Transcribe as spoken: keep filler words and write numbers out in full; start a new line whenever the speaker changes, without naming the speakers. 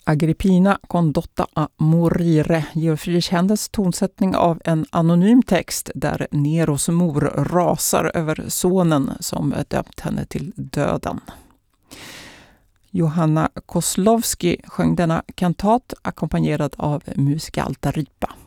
Agrippina condotta a morire ger frikändes tonsättning av en anonym text där Neros mor rasar över sonen som dömt henne till döden. Johanna Koslowski sjöng denna kantat ackompanjerad av Musica Alta Ripa.